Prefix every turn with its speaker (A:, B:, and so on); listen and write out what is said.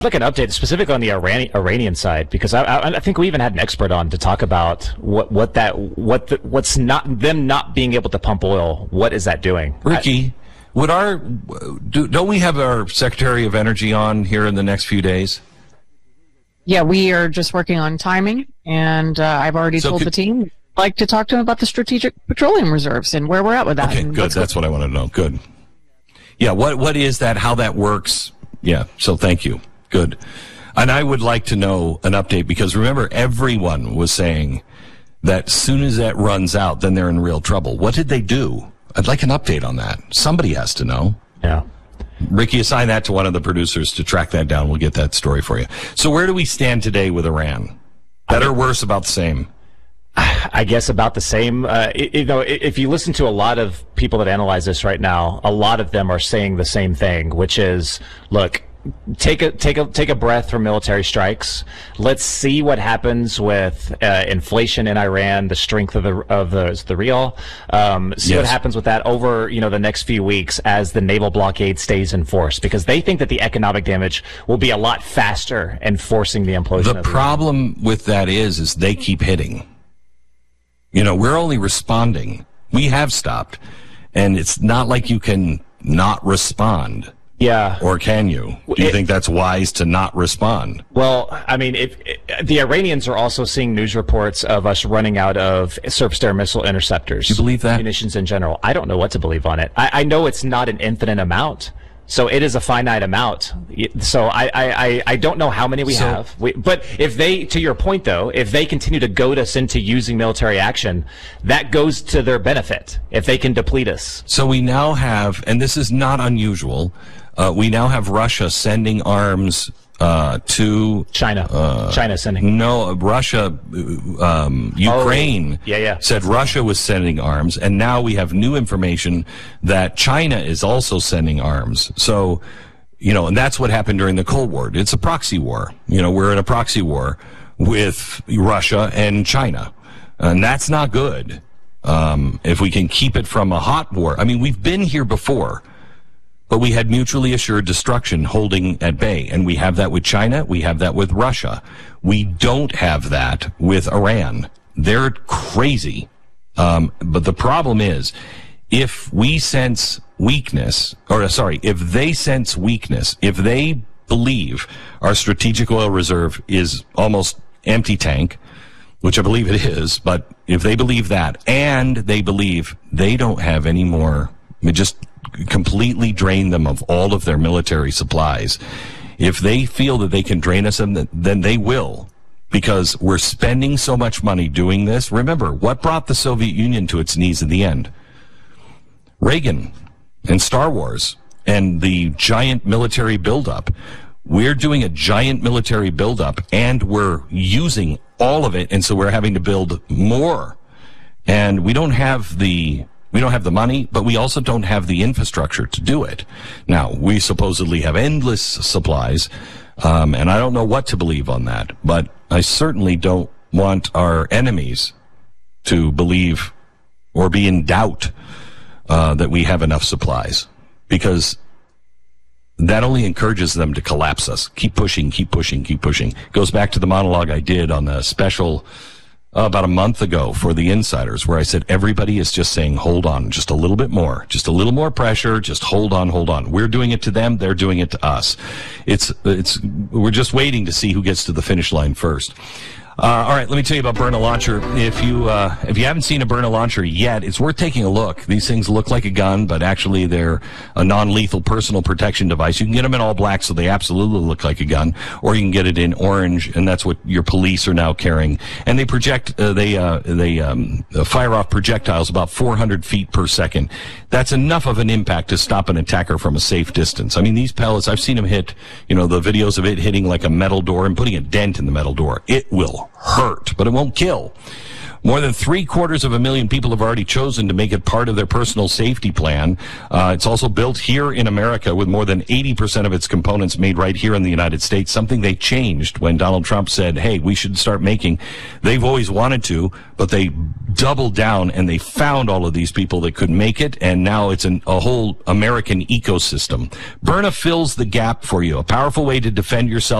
A: Like an update specifically on the Iranian side, because I think we even had an expert on to talk about what's not them not being able to pump oil. What is that doing?
B: Ricky, don't we have our Secretary of Energy on here in the next few days?
C: Yeah, we are just working on timing, and I've already told the team I'd like to talk to him about the strategic petroleum reserves and where we're at with that.
B: Okay, good. That's what I want to know. Good. Yeah, what is that? How that works? Yeah. So thank you. Good. And I would like to know an update, because remember, everyone was saying that as soon as that runs out, then they're in real trouble. What did they do? I'd like an update on that. Somebody has to know.
A: Yeah.
B: Ricky, assign that to one of the producers to track that down. We'll get that story for you. So where do we stand today with Iran? Better, worse, about the same?
A: I guess about the same. If you listen to a lot of people that analyze this right now, a lot of them are saying the same thing, which is, look, take a breath from military strikes. Let's see what happens with inflation in Iran, the strength of the rial. See what happens with that over the next few weeks as the naval blockade stays in force, because they think that the economic damage will be a lot faster in forcing the implosion.
B: The problem with that is they keep hitting. We're only responding. We have stopped, and it's not like you can not respond.
A: Yeah.
B: Or can you? Do you think that's wise to not respond?
A: Well, I mean, the Iranians are also seeing news reports of us running out of surface-to-air missile interceptors.
B: You believe that?
A: Munitions in general. I don't know what to believe on it. I know it's not an infinite amount, so it is a finite amount. So I don't know how many we have. But if they, to your point though, if they continue to goad us into using military action, that goes to their benefit if they can deplete us.
B: So we now have, and this is not unusual, we now have Russia sending arms to
A: China. China sending.
B: No, Russia, Ukraine said Russia was sending arms, and now we have new information that China is also sending arms. So, and that's what happened during the Cold War. It's a proxy war. We're in a proxy war with Russia and China, and that's not good. If we can keep it from a hot war. I mean, we've been here before, but we had mutually assured destruction holding at bay. And we have that with China. We have that with Russia. We don't have that with Iran. They're crazy. But the problem is, if we sense weakness, if they sense weakness, if they believe our strategic oil reserve is almost empty tank, which I believe it is, but if they believe that, and they believe they don't have any more, just completely drain them of all of their military supplies. If they feel that they can drain us, then they will, because we're spending so much money doing this. Remember, what brought the Soviet Union to its knees in the end? Reagan and Star Wars and the giant military buildup. We're doing a giant military buildup, and we're using all of it, and so we're having to build more. And we don't have the money, but we also don't have the infrastructure to do it. Now, we supposedly have endless supplies, and I don't know what to believe on that, but I certainly don't want our enemies to believe or be in doubt that we have enough supplies, because that only encourages them to collapse us. Keep pushing, keep pushing, keep pushing. Goes back to the monologue I did on the special about a month ago for the insiders, where I said everybody is just saying, hold on, just a little bit more, just a little more pressure, just hold on, hold on. We're doing it to them, they're doing it to us. We're just waiting to see who gets to the finish line first. All right, let me tell you about Byrna Launcher. If you haven't seen a Byrna Launcher yet, it's worth taking a look. These things look like a gun, but actually they're a non-lethal personal protection device. You can get them in all black, so they absolutely look like a gun, or you can get it in orange, and that's what your police are now carrying. And they fire off projectiles about 400 feet per second. That's enough of an impact to stop an attacker from a safe distance. I mean, these pellets, I've seen them hit, the videos of it hitting like a metal door and putting a dent in the metal door. It will hurt, but it won't kill. More than 750,000 people have already chosen to make it part of their personal safety plan. It's also built here in America with more than 80% of its components made right here in the United States, something they changed when Donald Trump said, hey, we should start making. They've always wanted to, but they doubled down and they found all of these people that could make it, and now it's a whole American ecosystem. Byrna fills the gap for you, a powerful way to defend yourself